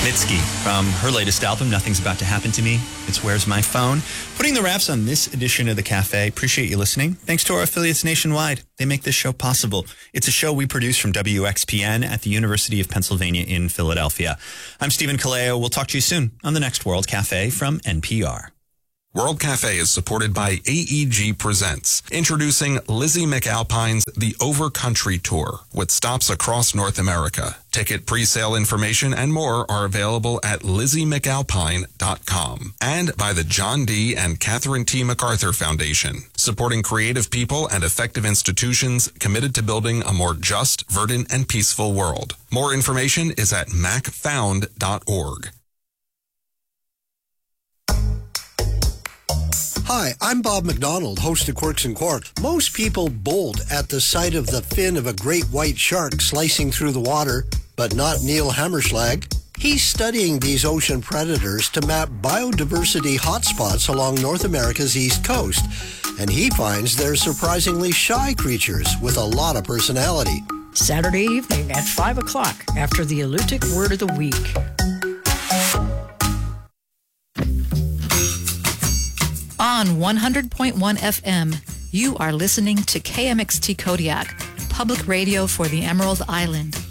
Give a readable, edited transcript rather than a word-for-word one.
Mitski from her latest album, Nothing's About to Happen to Me. It's Where's My Phone? Putting the wraps on this edition of The Cafe. Appreciate you listening. Thanks to our affiliates nationwide. They make this show possible. It's a show we produce from WXPN at the University of Pennsylvania in Philadelphia. I'm Stephen Kaleo. We'll talk to you soon on the next World Cafe from NPR. World Cafe is supported by AEG Presents, introducing Lizzie McAlpine's The Overcountry Tour, with stops across North America. Ticket pre-sale information and more are available at LizzieMcAlpine.com. And by the John D. and Catherine T. MacArthur Foundation, supporting creative people and effective institutions committed to building a more just, verdant, and peaceful world. More information is at macfound.org. Hi, I'm Bob McDonald, host of Quirks and Quark. Most people bolt at the sight of the fin of a great white shark slicing through the water, but not Neil Hammerschlag. He's studying these ocean predators to map biodiversity hotspots along North America's east coast, and he finds they're surprisingly shy creatures with a lot of personality. Saturday evening at 5 o'clock after the Alutiiq Word of the Week. On 100.1 FM, you are listening to KMXT Kodiak, public radio for the Emerald Island.